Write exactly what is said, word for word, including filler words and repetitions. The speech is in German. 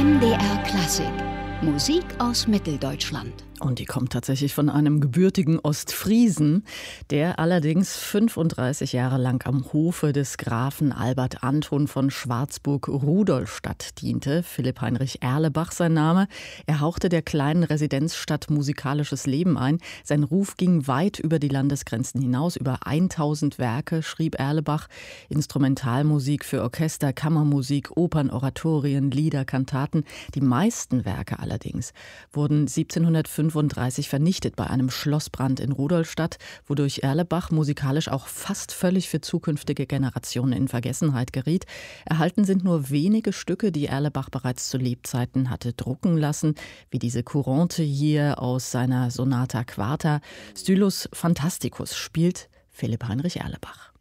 M D R Klassik. Musik aus Mitteldeutschland. Und die kommt tatsächlich von einem gebürtigen Ostfriesen, der allerdings fünfunddreißig Jahre lang am Hofe des Grafen Albert Anton von Schwarzburg-Rudolstadt diente. Philipp Heinrich Erlebach sein Name. Er hauchte der kleinen Residenzstadt musikalisches Leben ein. Sein Ruf ging weit über die Landesgrenzen hinaus. Über tausend Werke schrieb Erlebach. Instrumentalmusik für Orchester, Kammermusik, Opern, Oratorien, Lieder, Kantaten. Die meisten Werke allerdings wurden siebzehnhundertfünfunddreißig vernichtet bei einem Schlossbrand in Rudolstadt, wodurch Erlebach musikalisch auch fast völlig für zukünftige Generationen in Vergessenheit geriet. Erhalten sind nur wenige Stücke, die Erlebach bereits zu Lebzeiten hatte drucken lassen, wie diese Courante hier aus seiner Sonata Quarta. Stylus Fantasticus spielt Philipp Heinrich Erlebach.